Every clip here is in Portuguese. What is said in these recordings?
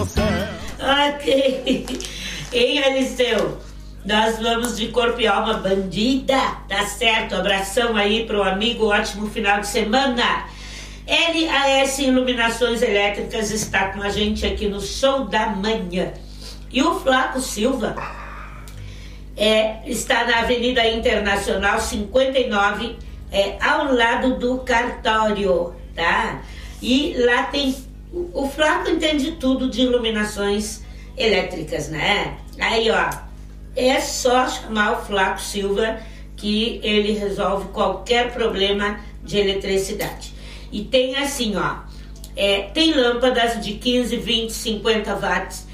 Ok. Hein, Aliceu? Nós vamos de corpo e alma bandida. Tá certo. Abração aí pro amigo. Ótimo final de semana. LAS Iluminações Elétricas está com a gente aqui no Show da Manhã. E o Flaco Silva está na Avenida Internacional 59, ao lado do cartório, tá? E lá tem... O Flaco entende tudo de iluminações elétricas, né? Aí, ó, é só chamar o Flaco Silva que ele resolve qualquer problema de eletricidade. E tem assim, ó, tem lâmpadas de 15, 20, 50 watts,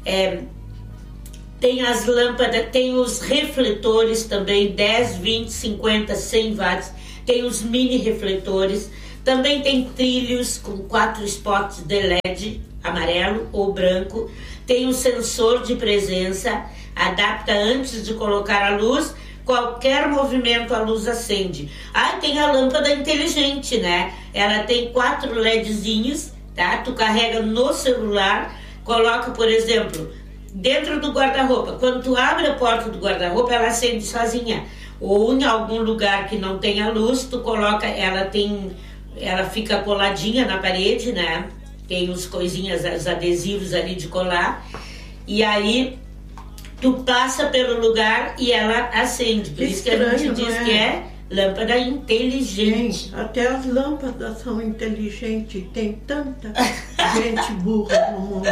tem as lâmpadas, tem os refletores também, 10, 20, 50, 100 watts, tem os mini refletores, também tem trilhos com 4 spots de LED, amarelo ou branco, tem o sensor de presença, adapta antes de colocar a luz, qualquer movimento a luz acende. Tem a lâmpada inteligente, né? Ela tem 4 LEDzinhos, tá? Tu carrega no celular, coloca, por exemplo, dentro do guarda-roupa. Quando tu abre a porta do guarda-roupa, ela acende sozinha. Ou em algum lugar que não tenha luz, tu coloca, ela fica coladinha na parede, né? Tem os coisinhas, os adesivos ali de colar. E aí tu passa pelo lugar e ela acende. Por isso que a gente diz que é lâmpada inteligente. Até as lâmpadas são inteligentes. Tem tanta gente burra no mundo.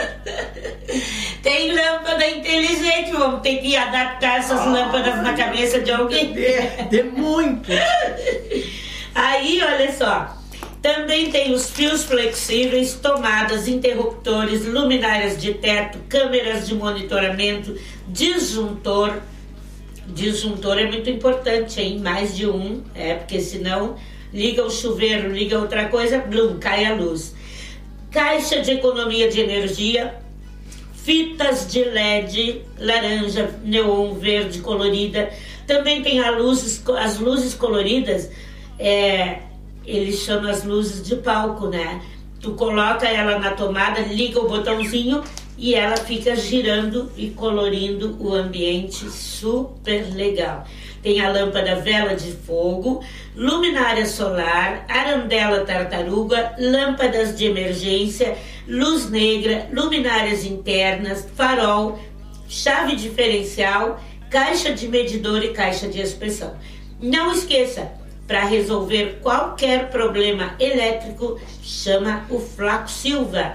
Tem lâmpada inteligente. Vamos ter que adaptar essas lâmpadas na cabeça de alguém. De muito. Aí, olha só. Também tem os fios flexíveis, tomadas, interruptores, luminárias de teto, câmeras de monitoramento, disjuntor. Disjuntor é muito importante, hein? Mais de um, porque senão liga o chuveiro, liga outra coisa, blum, cai a luz. Caixa de economia de energia, fitas de LED, laranja, neon, verde, colorida. Também tem as luzes coloridas, eles chamam as luzes de palco, né? Tu coloca ela na tomada, liga o botãozinho e ela fica girando e colorindo o ambiente, super legal. Tem a lâmpada vela de fogo, luminária solar, arandela tartaruga, lâmpadas de emergência, luz negra, luminárias internas, farol, chave diferencial, caixa de medidor e caixa de expressão. Não esqueça, para resolver qualquer problema elétrico, chama o Flaco Silva,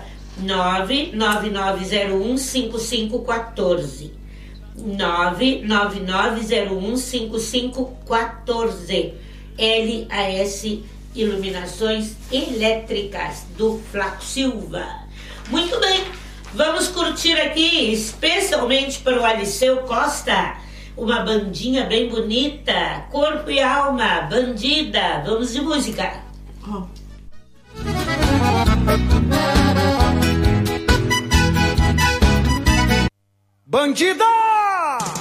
999015514. 999015514. LAS Iluminações Elétricas do Flaco Silva. Muito bem, vamos curtir aqui, especialmente para o Aliceu Costa, uma bandinha bem bonita, Corpo e Alma, Bandida. Vamos de música. Bandida!